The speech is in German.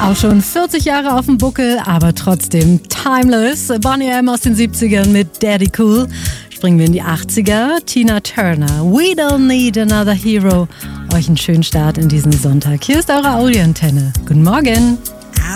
Auch schon 40 Jahre auf dem Buckel, aber trotzdem timeless. Boney M. aus den 70ern mit Daddy Cool. Springen wir in die 80er. Tina Turner, We Don't Need Another Hero. Euch einen schönen Start in diesen Sonntag. Hier ist eure Audioantenne. Guten Morgen.